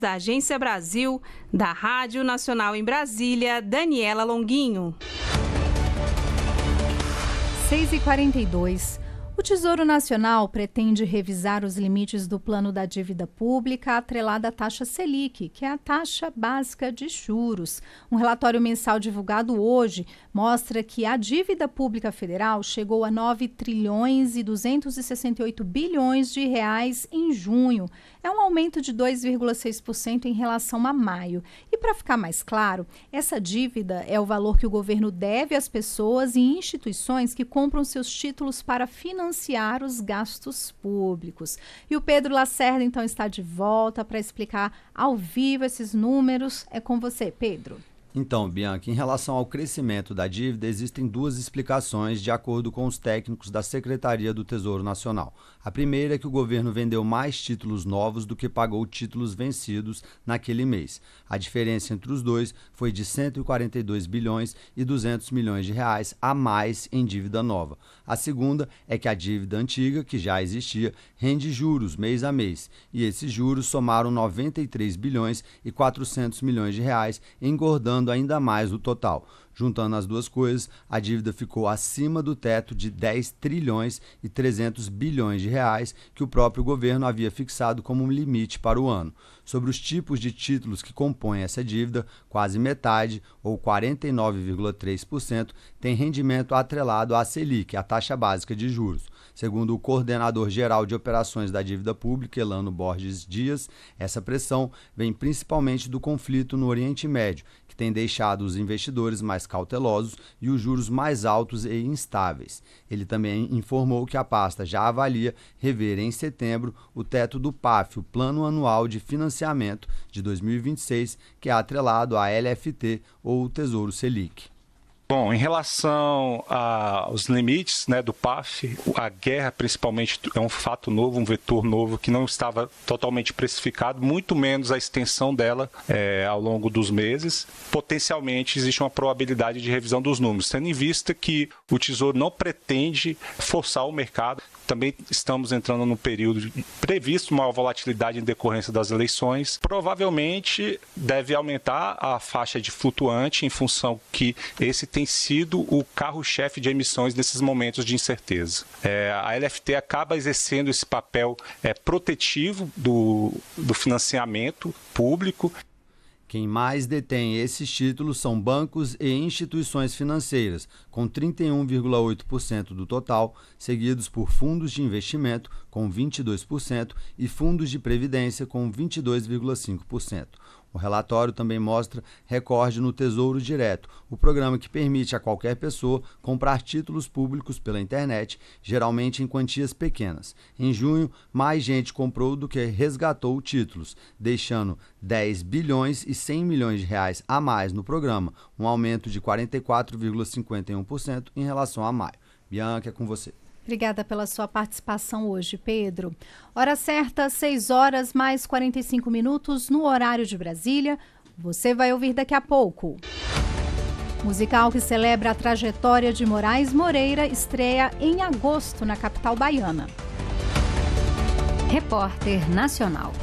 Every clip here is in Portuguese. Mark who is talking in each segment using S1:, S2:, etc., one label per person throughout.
S1: Da Agência Brasil, da Rádio Nacional em Brasília, Daniela Longuinho.
S2: 6h42. O Tesouro Nacional pretende revisar os limites do plano da dívida pública atrelada à taxa Selic, que é a taxa básica de juros. Um relatório mensal divulgado hoje mostra que a dívida pública federal chegou a 9 trilhões e 268 bilhões de reais em junho. É um aumento de 2,6% em relação a maio. E para ficar mais claro, essa dívida é o valor que o governo deve às pessoas e instituições que compram seus títulos para financiar os gastos públicos. E o Pedro Lacerda, então, está de volta para explicar ao vivo esses números. É com você, Pedro.
S3: Então, Bianca, em relação ao crescimento da dívida, existem duas explicações de acordo com os técnicos da Secretaria do Tesouro Nacional. A primeira é que o governo vendeu mais títulos novos do que pagou títulos vencidos naquele mês. A diferença entre os dois foi de 142 bilhões e 200 milhões de reais a mais em dívida nova. A segunda é que a dívida antiga, que já existia, rende juros mês a mês, e esses juros somaram 93 bilhões e 400 milhões de reais, engordando ainda mais o total. Juntando as duas coisas, a dívida ficou acima do teto de 10 trilhões e 300 bilhões de reais que o próprio governo havia fixado como um limite para o ano. Sobre os tipos de títulos que compõem essa dívida, quase metade, ou 49,3%, tem rendimento atrelado à Selic, a taxa básica de juros. Segundo o coordenador-geral de operações da dívida pública, Elano Borges Dias, essa pressão vem principalmente do conflito no Oriente Médio, que tem deixado os investidores mais cautelosos e os juros mais altos e instáveis. Ele também informou que a pasta já avalia rever em setembro o teto do PAF, o Plano Anual de Financiamento de 2026, que é atrelado à LFT ou Tesouro Selic.
S4: Bom, em relação aos limites, do PAF, a guerra principalmente é um fato novo, um vetor novo que não estava totalmente precificado, muito menos a extensão dela ao longo dos meses. Potencialmente existe uma probabilidade de revisão dos números, tendo em vista que o Tesouro não pretende forçar o mercado. Também estamos entrando num período previsto uma volatilidade em decorrência das eleições. Provavelmente deve aumentar a faixa de flutuante em função que esse tem sido o carro-chefe de emissões nesses momentos de incerteza. A LFT acaba exercendo esse papel protetivo do financiamento público.
S3: Quem mais detém esses títulos são bancos e instituições financeiras, com 31,8% do total, seguidos por fundos de investimento, com 22%, e fundos de previdência, com 22,5%. O relatório também mostra recorde no Tesouro Direto, o programa que permite a qualquer pessoa comprar títulos públicos pela internet, geralmente em quantias pequenas. Em junho, mais gente comprou do que resgatou títulos, deixando 10 bilhões e 100 milhões de reais a mais no programa, um aumento de 44,51% em relação a maio. Bianca, é com você.
S2: Obrigada pela sua participação hoje, Pedro. Hora certa, 6h45 no horário de Brasília. Você vai ouvir daqui a pouco. Musical que celebra a trajetória de Moraes Moreira estreia em agosto na capital baiana.
S5: Repórter Nacional.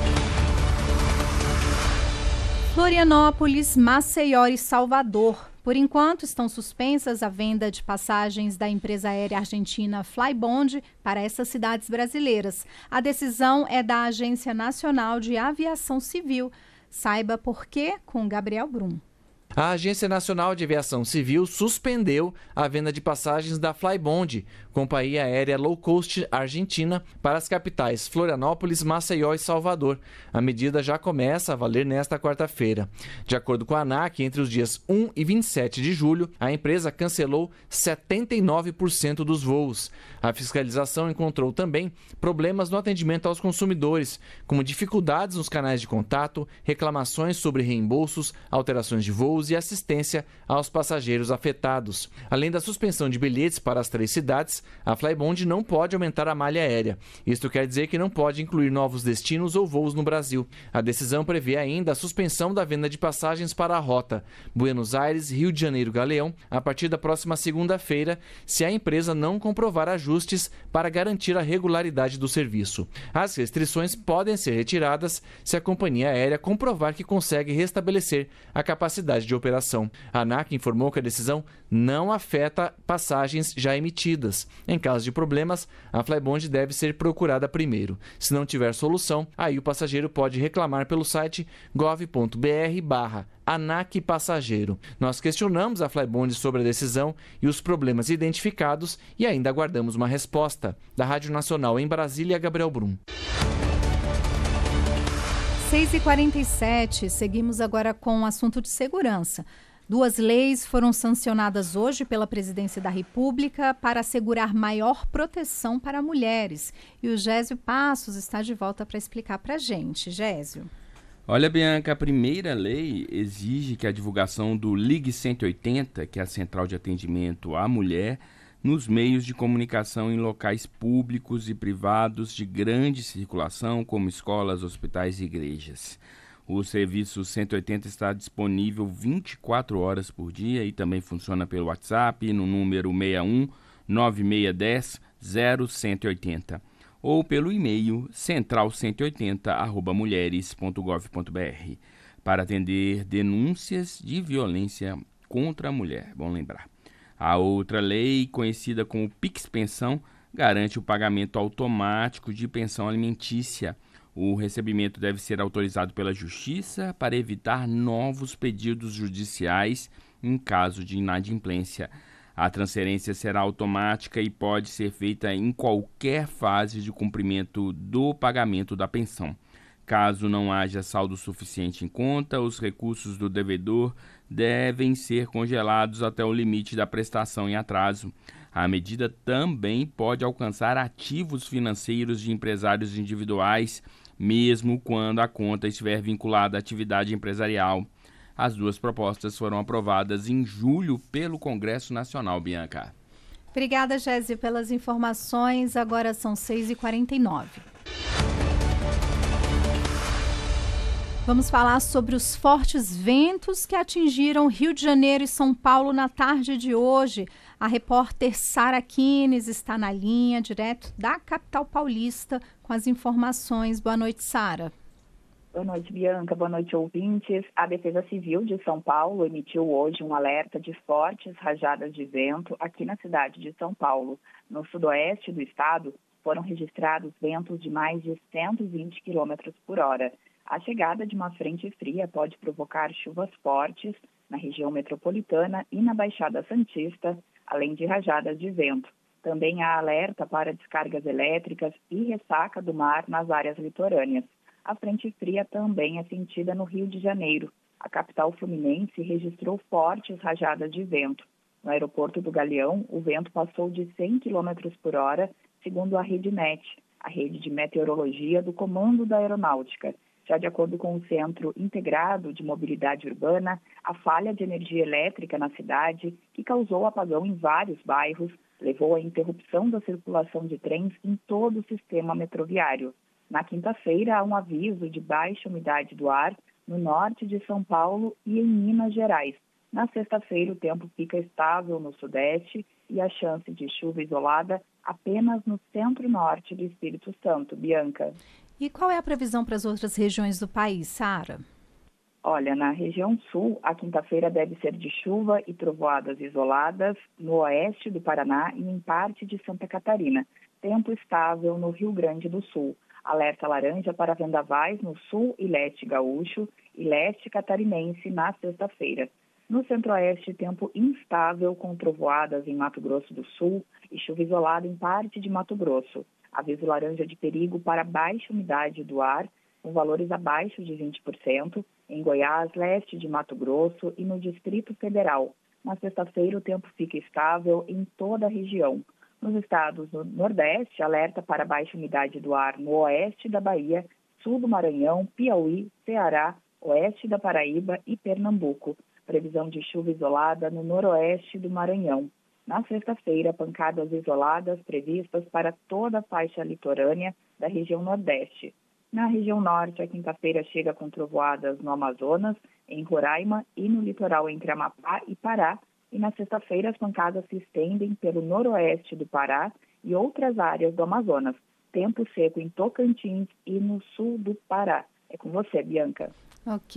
S2: Florianópolis, Maceió e Salvador. Por enquanto, estão suspensas a venda de passagens da empresa aérea argentina Flybond para essas cidades brasileiras. A decisão é da Agência Nacional de Aviação Civil. Saiba por quê com Gabriel Brum.
S6: A Agência Nacional de Aviação Civil suspendeu a venda de passagens da Flybond, companhia aérea low cost argentina, para as capitais Florianópolis, Maceió e Salvador. A medida já começa a valer nesta quarta-feira. De acordo com a ANAC, entre os dias 1 e 27 de julho, a empresa cancelou 79% dos voos. A fiscalização encontrou também problemas no atendimento aos consumidores, como dificuldades nos canais de contato, reclamações sobre reembolsos, alterações de voos e assistência aos passageiros afetados. Além da suspensão de bilhetes para as 3 cidades, a Flybond não pode aumentar a malha aérea. Isto quer dizer que não pode incluir novos destinos ou voos no Brasil. A decisão prevê ainda a suspensão da venda de passagens para a rota Buenos Aires, Rio de Janeiro, Galeão, a partir da próxima segunda-feira, se a empresa não comprovar ajustes para garantir a regularidade do serviço. As restrições podem ser retiradas se a companhia aérea comprovar que consegue restabelecer a capacidade de operação. A ANAC informou que a decisão não afeta passagens já emitidas. Em caso de problemas, a Flybond deve ser procurada primeiro. Se não tiver solução, aí o passageiro pode reclamar pelo site gov.br/ANAC Passageiro. Nós questionamos a Flybond sobre a decisão e os problemas identificados e ainda aguardamos uma resposta. Da Rádio Nacional em Brasília, Gabriel Brum.
S2: 6h47, seguimos agora com o assunto de segurança. 2 leis foram sancionadas hoje pela Presidência da República para assegurar maior proteção para mulheres. E o Gésio Passos está de volta para explicar para a gente. Gésio.
S5: Olha, Bianca, a primeira lei exige que a divulgação do Ligue 180, que é a central de atendimento à mulher, nos meios de comunicação em locais públicos e privados de grande circulação, como escolas, hospitais e igrejas. O serviço 180 está disponível 24 horas por dia e também funciona pelo WhatsApp no número 61 9610 0180 ou pelo e-mail central180@mulheres.gov.br para atender denúncias de violência contra a mulher. Bom lembrar. A outra lei, conhecida como Pix Pensão, garante o pagamento automático de pensão alimentícia. O recebimento deve ser autorizado pela Justiça para evitar novos pedidos judiciais em caso de inadimplência. A transferência será automática e pode ser feita em qualquer fase de cumprimento do pagamento da pensão. Caso não haja saldo suficiente em conta, os recursos do devedor devem ser congelados até o limite da prestação em atraso. A medida também pode alcançar ativos financeiros de empresários individuais, mesmo quando a conta estiver vinculada à atividade empresarial. As 2 propostas foram aprovadas em julho pelo Congresso Nacional, Bianca.
S2: Obrigada, Gésio, pelas informações. Agora são 6h49. Vamos falar sobre os fortes ventos que atingiram Rio de Janeiro e São Paulo na tarde de hoje. A repórter Sara Kines está na linha, direto da capital paulista, com as informações. Boa noite, Sara.
S7: Boa noite, Bianca. Boa noite, ouvintes. A Defesa Civil de São Paulo emitiu hoje um alerta de fortes rajadas de vento aqui na cidade de São Paulo. No sudoeste do estado, foram registrados ventos de mais de 120 km por hora. A chegada de uma frente fria pode provocar chuvas fortes na região metropolitana e na Baixada Santista, além de rajadas de vento. Também há alerta para descargas elétricas e ressaca do mar nas áreas litorâneas. A frente fria também é sentida no Rio de Janeiro. A capital fluminense registrou fortes rajadas de vento. No aeroporto do Galeão, o vento passou de 100 km por hora, segundo a RedeMet, a rede de meteorologia do Comando da Aeronáutica. Já de acordo com o Centro Integrado de Mobilidade Urbana, a falha de energia elétrica na cidade, que causou apagão em vários bairros, levou à interrupção da circulação de trens em todo o sistema metroviário. Na quinta-feira, há um aviso de baixa umidade do ar no norte de São Paulo e em Minas Gerais. Na sexta-feira, o tempo fica estável no sudeste e a chance de chuva isolada apenas no centro-norte do Espírito Santo. Bianca.
S2: E qual é a previsão para as outras regiões do país, Sara?
S7: Olha, na região sul, a quinta-feira deve ser de chuva e trovoadas isoladas no oeste do Paraná e em parte de Santa Catarina. Tempo estável no Rio Grande do Sul. Alerta laranja para vendavais no sul e leste gaúcho e leste catarinense na sexta-feira. No centro-oeste, tempo instável com trovoadas em Mato Grosso do Sul e chuva isolada em parte de Mato Grosso. Aviso laranja de perigo para baixa umidade do ar, com valores abaixo de 20%, em Goiás, leste de Mato Grosso e no Distrito Federal. Na sexta-feira, o tempo fica estável em toda a região. Nos estados do Nordeste, alerta para baixa umidade do ar no oeste da Bahia, sul do Maranhão, Piauí, Ceará, oeste da Paraíba e Pernambuco. previsão de chuva isolada no noroeste do Maranhão. Na sexta-feira, pancadas isoladas previstas para toda a faixa litorânea da região nordeste. Na região norte, a quinta-feira chega com trovoadas no Amazonas, em Roraima e no litoral entre Amapá e Pará. E na sexta-feira, as pancadas se estendem pelo noroeste do Pará e outras áreas do Amazonas. Tempo seco em Tocantins e no sul do Pará. É com você, Bianca.
S2: Ok.